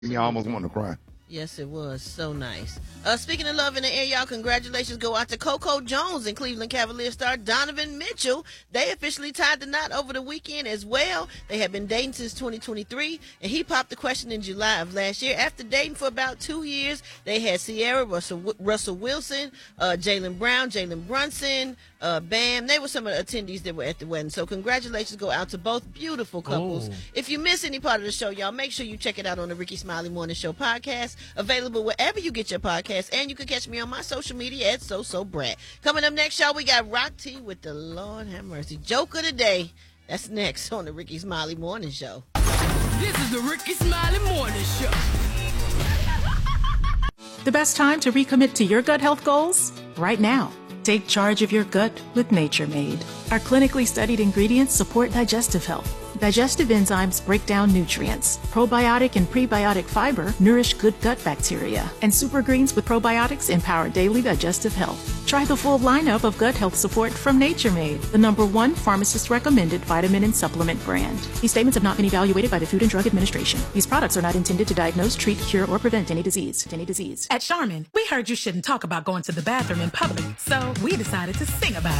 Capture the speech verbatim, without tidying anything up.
Me almost want to cry. Yes, it was. So nice. Uh, speaking of love in the air, y'all, congratulations go out to Coco Jones and Cleveland Cavaliers star Donovan Mitchell. They officially tied the knot over the weekend as well. They have been dating since twenty twenty-three, and he popped the question in July of last year. After dating for about two years, they had Sierra, Russell, Russell Wilson, uh, Jaylen Brown, Jalen Brunson, uh, Bam. They were some of the attendees that were at the wedding. So congratulations go out to both beautiful couples. Oh. If you miss any part of the show, y'all, make sure you check it out on the Ricky Smiley Morning Show podcast. Available wherever you get your podcasts, and you can catch me on my social media at So So Brat. Coming up next, y'all, we got Rock T with the Lord Have Mercy joke of the day. That's next on the Ricky Smiley Morning Show. This is the Ricky Smiley Morning Show. The best time to recommit to your gut health goals? Right now. Take charge of your gut with Nature Made. Our clinically studied ingredients support digestive health. Digestive enzymes break down nutrients. Probiotic and prebiotic fiber nourish good gut bacteria. And super greens with probiotics empower daily digestive health. Try the full lineup of gut health support from Nature Made, the number one pharmacist-recommended vitamin and supplement brand. These statements have not been evaluated by the Food and Drug Administration. These products are not intended to diagnose, treat, cure, or prevent any disease. Any disease. At Charmin, we heard you shouldn't talk about going to the bathroom in public, so we decided to sing about